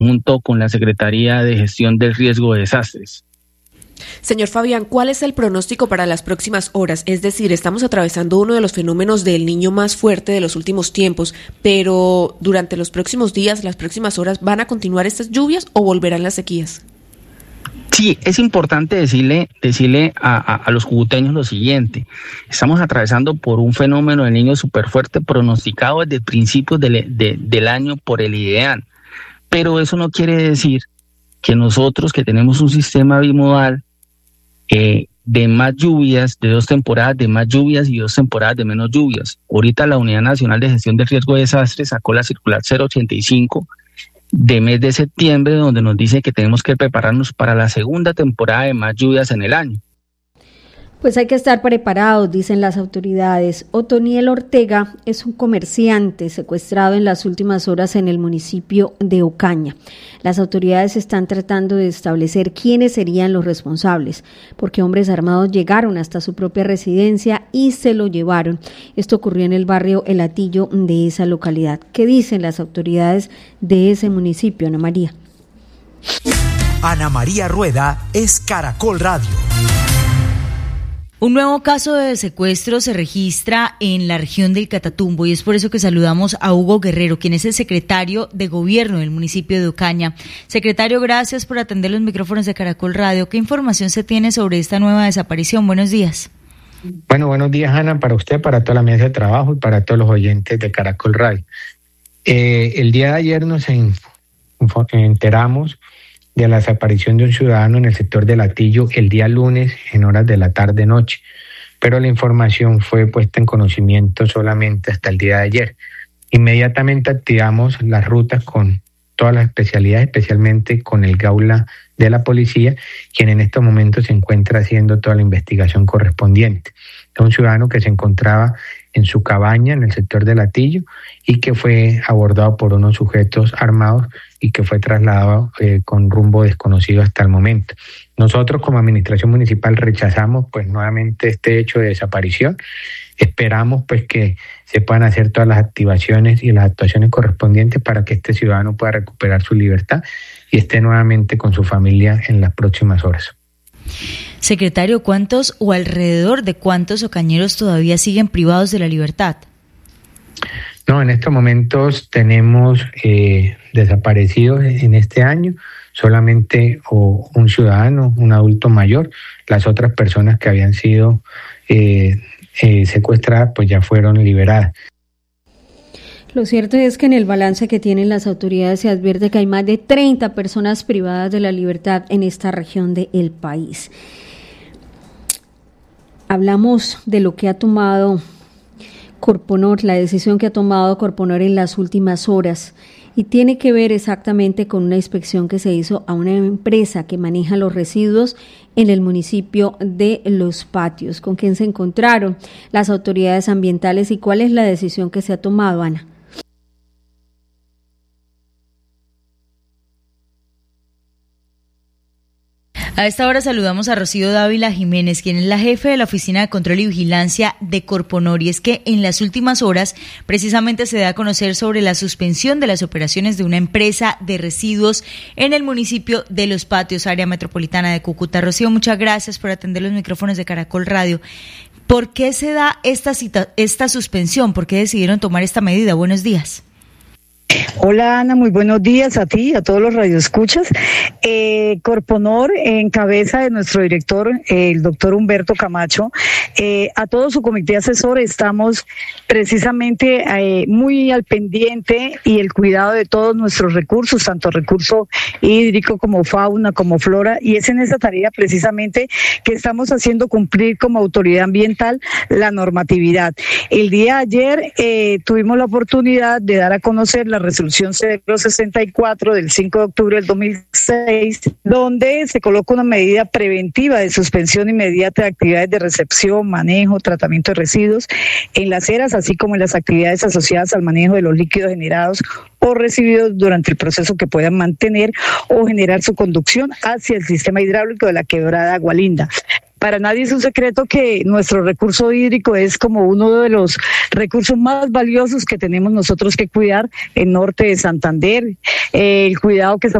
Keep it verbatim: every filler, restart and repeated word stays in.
conjunto con la Secretaría de Gestión del Riesgo de Desastres. Señor Fabián, ¿cuál es el pronóstico para las próximas horas? Es decir, estamos atravesando uno de los fenómenos del Niño más fuerte de los últimos tiempos, pero durante los próximos días, las próximas horas, ¿van a continuar estas lluvias o volverán las sequías? Sí, es importante decirle, decirle a, a, a los cucuteños lo siguiente. Estamos atravesando por un fenómeno del Niño súper fuerte pronosticado desde principios de, de, del año por el IDEAN. Pero eso no quiere decir que nosotros, que tenemos un sistema bimodal eh, de más lluvias, de dos temporadas de más lluvias y dos temporadas de menos lluvias. Ahorita la Unidad Nacional de Gestión del Riesgo de Desastres sacó la circular cero ochenta y cinco de mes de septiembre, donde nos dice que tenemos que prepararnos para la segunda temporada de más lluvias en el año. Pues hay que estar preparados, dicen las autoridades. Otoniel Ortega es un comerciante secuestrado en las últimas horas en el municipio de Ocaña. Las autoridades están tratando de establecer quiénes serían los responsables, porque hombres armados llegaron hasta su propia residencia y se lo llevaron. Esto ocurrió en el barrio El Hatillo de esa localidad. ¿Qué dicen las autoridades de ese municipio, Ana María? Ana María Rueda es Caracol Radio. Un nuevo caso de secuestro se registra en la región del Catatumbo y es por eso que saludamos a Hugo Guerrero, quien es el secretario de Gobierno del municipio de Ocaña. Secretario, gracias por atender los micrófonos de Caracol Radio. ¿Qué información se tiene sobre esta nueva desaparición? Buenos días. Bueno, buenos días, Ana, para usted, para toda la mesa de trabajo y para todos los oyentes de Caracol Radio. Eh, el día de ayer nos en, enteramos de la desaparición de un ciudadano en el sector del Hatillo el día lunes en horas de la tarde-noche, pero la información fue puesta en conocimiento solamente hasta el día de ayer. Inmediatamente activamos las rutas con todas las especialidades, especialmente con el Gaula de la Policía, quien en estos momentos se encuentra haciendo toda la investigación correspondiente. Es un ciudadano que se encontraba en su cabaña en el sector del Hatillo y que fue abordado por unos sujetos armados y que fue trasladado eh, con rumbo desconocido hasta el momento. Nosotros como administración municipal rechazamos pues nuevamente este hecho de desaparición. Esperamos pues que se puedan hacer todas las activaciones y las actuaciones correspondientes para que este ciudadano pueda recuperar su libertad y esté nuevamente con su familia en las próximas horas. Secretario, ¿cuántos o alrededor de cuántos ocañeros todavía siguen privados de la libertad? No, en estos momentos tenemos eh, desaparecidos en este año solamente o un ciudadano, un adulto mayor. Las otras personas que habían sido eh, eh, secuestradas pues ya fueron liberadas. Lo cierto es que en el balance que tienen las autoridades se advierte que hay más de treinta personas privadas de la libertad en esta región del país. Hablamos de lo que ha tomado Corponor, la decisión que ha tomado Corponor en las últimas horas, y tiene que ver exactamente con una inspección que se hizo a una empresa que maneja los residuos en el municipio de Los Patios. ¿Con quién se encontraron las autoridades ambientales y cuál es la decisión que se ha tomado, Ana? A esta hora saludamos a Rocío Dávila Jiménez, quien es la jefe de la Oficina de Control y Vigilancia de Corponor, y es que en las últimas horas precisamente se da a conocer sobre la suspensión de las operaciones de una empresa de residuos en el municipio de Los Patios, área metropolitana de Cúcuta. Rocío, muchas gracias por atender los micrófonos de Caracol Radio. ¿Por qué se da esta, cita, esta suspensión? ¿Por qué decidieron tomar esta medida? Buenos días. Hola Ana, muy buenos días a ti y a todos los radioescuchas. Eh, Corponor, en cabeza de nuestro director, eh, el doctor Humberto Camacho, eh, a todo su comité asesor estamos precisamente eh, muy al pendiente y el cuidado de todos nuestros recursos, tanto recurso hídrico como fauna, como flora, y es en esa tarea precisamente que estamos haciendo cumplir como autoridad ambiental la normatividad. El día de ayer eh, tuvimos la oportunidad de dar a conocer la resolución cero sesenta y cuatro del cinco de octubre del dos mil seis, donde se coloca una medida preventiva de suspensión inmediata de actividades de recepción, manejo, tratamiento de residuos en las eras, así como en las actividades asociadas al manejo de los líquidos generados o recibidos durante el proceso que puedan mantener o generar su conducción hacia el sistema hidráulico de la quebrada Agualinda. Para nadie es un secreto que nuestro recurso hídrico es como uno de los recursos más valiosos que tenemos nosotros que cuidar en norte de Santander. Eh, el cuidado que estamos